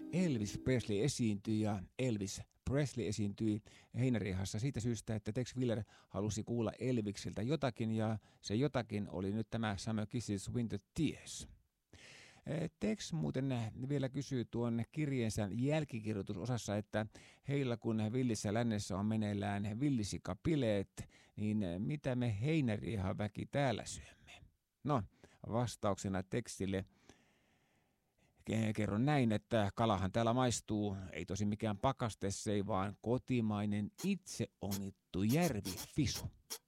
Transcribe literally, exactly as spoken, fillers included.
Elvis Presley esiintyi ja Elvis Presley esiintyi Heinäriihassa siitä syystä, että Tex Willer halusi kuulla Elviksiltä jotakin ja se jotakin oli nyt tämä Summer Kisses Winter Tears. Tex muuten vielä kysyy tuon kirjeensä jälkikirjoitusosassa, että heillä kun Villissä lännessä on meneillään villisikapileet, niin mitä me Heinäriihan väki täällä syömme? No, vastauksena tekstille kerron näin, että kalahan täällä maistuu, ei tosi mikään pakastessei, vaan kotimainen itse ongittu järvifisu.